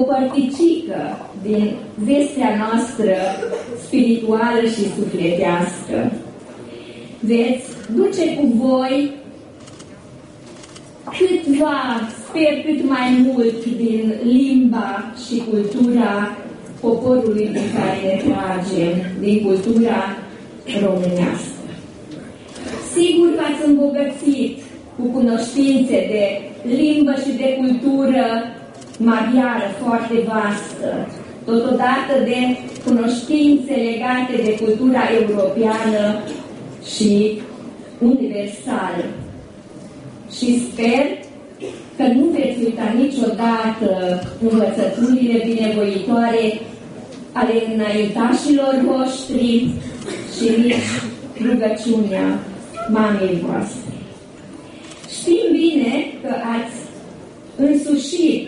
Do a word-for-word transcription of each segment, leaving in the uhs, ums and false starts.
o părticică din vestea noastră spirituală și sufletească. Veți duce cu voi câtva, sper cât mai mult, din limba și cultura poporului din care ne tragem, din cultura românească. Sigur că ați îmbogățit cu cunoștințe de limbă și de cultură maghiară foarte vastă, totodată de cunoștințe legate de cultura europeană și universală. Și sper că nu veți uita niciodată învățăturile binevoitoare ale înaintașilor voștri și nici rugăciunea mamei voastre. Știm bine că ați însușit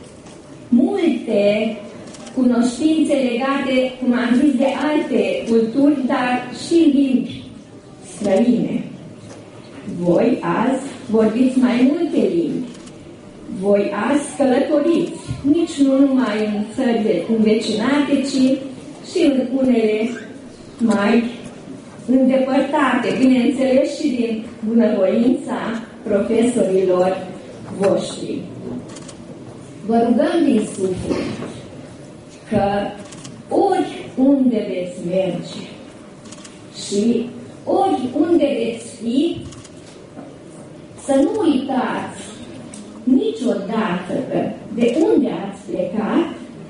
multe cunoștințe legate, cum am zis, de alte culturi, dar și limbi străine. Voi azi vorbiți mai multe limbi. Voi azi călătoriți, nici nu numai în țări învecinate, ci și în unele mai îndepărtate, bineînțeles și din bunăvoința profesorilor voștri. Vă rugăm din suflet că oriunde veți merge și oriunde veți fi, să nu uitați niciodată că de unde ați plecat,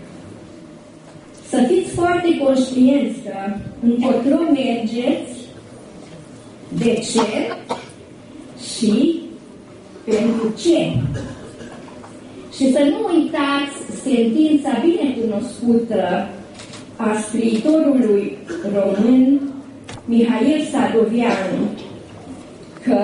să fiți foarte conștienți că încotro mergeți, de ce și pentru ce. Și să nu uitați sentința binecunoscută a scriitorului român Mihail Sadoveanu, că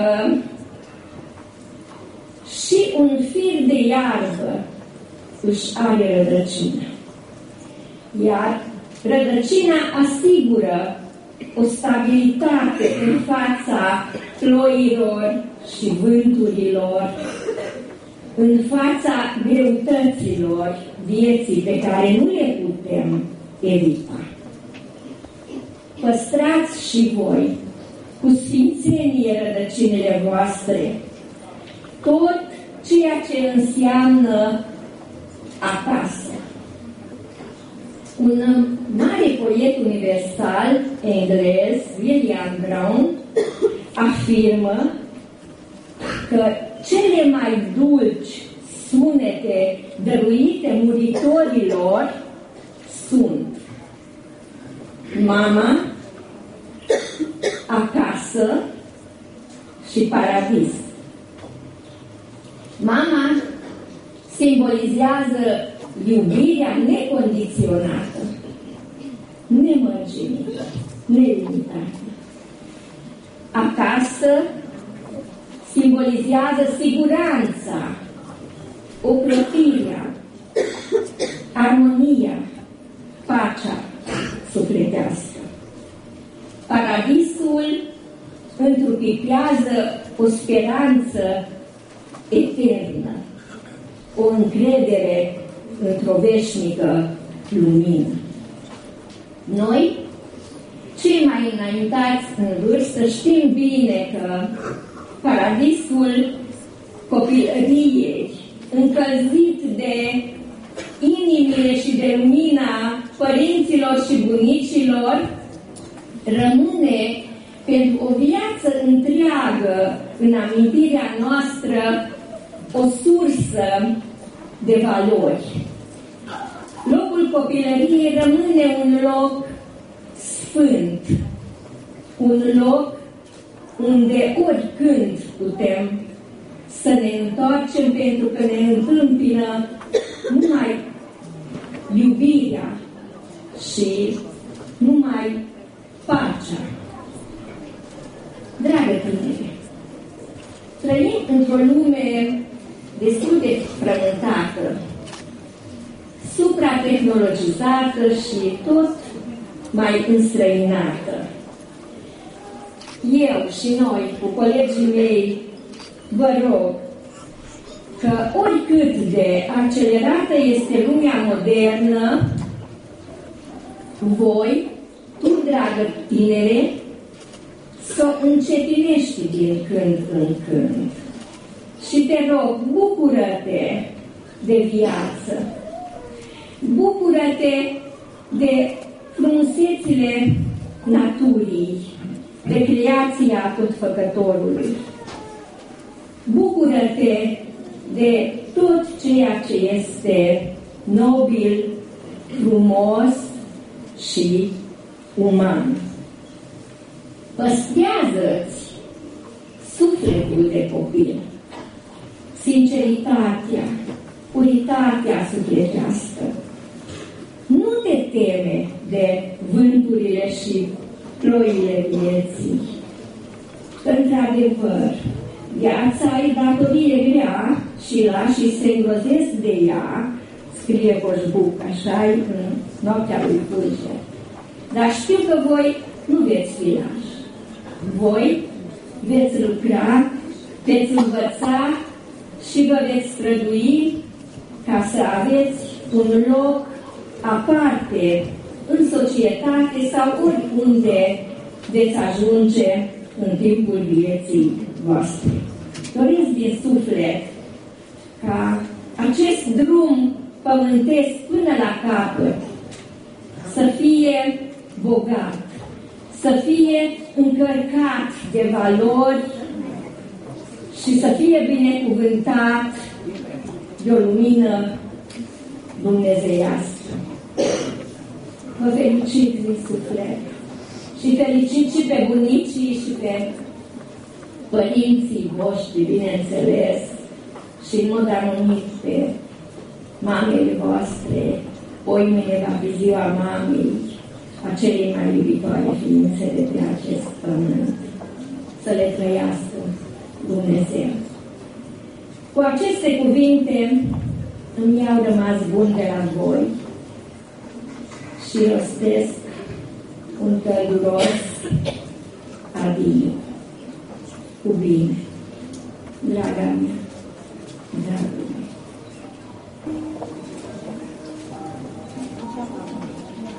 și un fir de iarbă își are rădăcină, iar rădăcina asigură o stabilitate în fața ploilor și vânturilor, în fața greutăților vieții pe care nu le putem evita. Păstrați și voi cu sfințenie rădăcinile voastre, tot ceea ce înseamnă acasă. Un mare poet universal englez, William Brown, afirmă că cele mai dulci sunete dăruite muritorilor sunt mama, acasă și paradis. Mama simbolizează iubirea necondiționată, nemărginită, nelimitată. Acasă simbolizează siguranța, ocrotirea, armonia, pacea sufletească. Paradisul întruchipează o speranță eternă, o încredere într-o veșnică lumină. Noi, cei mai înaintați în vârstă, știm bine că paradisul copilăriei, încălzit de inimile și de lumina părinților și bunicilor, rămâne pentru o viață întreagă în amintirea noastră o sursă de valori. Locul copilăriei rămâne un loc sfânt, un loc unde oricând putem să ne întoarcem, pentru că ne întâmpină numai iubirea și numai pacea. Dragă tineri, trăim într-o lume destul de frământată, supratehnologizată și tot mai înstrăinată. Eu și noi, cu colegii mei, vă rog, că oricât de accelerată este lumea modernă, voi, tu, dragă tinere, să o încetinești din când în când. Și te rog, bucură-te de viață, bucură-te de frumusețile naturii, de creația Totfăcătorului. Bucură-te de tot ceea ce este nobil, frumos și uman. Păstrează-ți sufletul de copil, sinceritatea, puritatea sufletească. Nu te teme de vânturile și ploile vieții. Într-adevăr, viața e datorie grea și lașii se îngrozesc de ea, scrie Coșbuc, așa-i în Noaptea lui Pulger. Dar știu că voi nu veți fi lași. Voi veți lucra, veți învăța și vă veți strădui ca să aveți un loc aparte în societate sau oriunde veți ajunge în timpul vieții voastre. Doresc din suflet ca acest drum pământesc până la capăt să fie bogat, să fie încărcat de valori și să fie binecuvântat de o lumină dumnezeiască. Vă felicit din suflet și felicit și pe bunicii și pe părinții voștri, bineînțeles, și în mod anonimit pe mamele voastre. Poimâine va fi ziua mamei, a celei mai iubitoare ființe de pe acest pământ. Să le trăiască Dumnezeu. Cu aceste cuvinte îmi iau rămas bun de la voi și rostesc un călduros adio. Cu bine, draga mea, dragă.